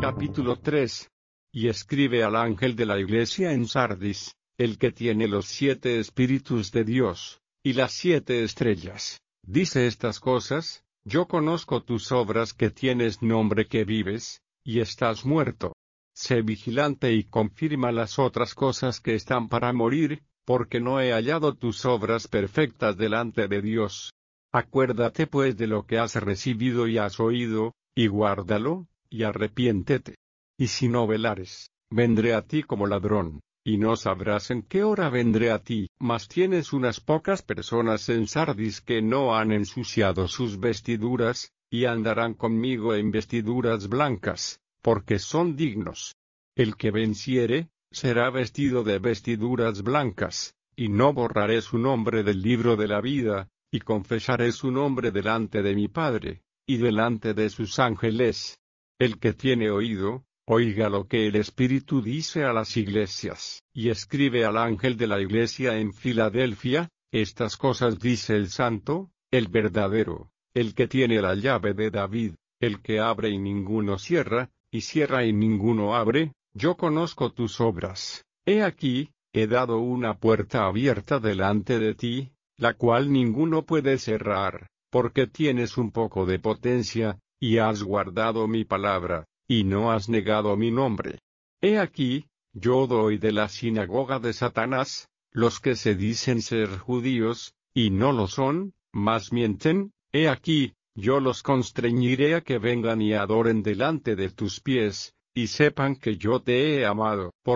Capítulo 3. Y escribe al ángel de la iglesia en Sardis, el que tiene los 7 espíritus de Dios, y las 7 estrellas. Dice estas cosas: yo conozco tus obras, que tienes nombre, que vives, y estás muerto. Sé vigilante y confirma las otras cosas que están para morir, porque no he hallado tus obras perfectas delante de Dios. Acuérdate pues de lo que has recibido y has oído, y guárdalo, y arrepiéntete. Y si no velares, vendré a ti como ladrón, y no sabrás en qué hora vendré a ti. Mas tienes unas pocas personas en Sardis que no han ensuciado sus vestiduras, y andarán conmigo en vestiduras blancas, porque son dignos. El que venciere, será vestido de vestiduras blancas, y no borraré su nombre del libro de la vida, y confesaré su nombre delante de mi Padre, y delante de sus ángeles. El que tiene oído, oiga lo que el Espíritu dice a las iglesias. Y escribe al ángel de la iglesia en Filadelfia: estas cosas dice el Santo, el verdadero, el que tiene la llave de David, el que abre y ninguno cierra, y cierra y ninguno abre. Yo conozco tus obras. He aquí, he dado una puerta abierta delante de ti, la cual ninguno puede cerrar, porque tienes un poco de potencia, y has guardado mi palabra, y no has negado mi nombre. He aquí, yo doy de la sinagoga de Satanás, los que se dicen ser judíos, y no lo son, mas mienten. He aquí, yo los constreñiré a que vengan y adoren delante de tus pies, y sepan que yo te he amado.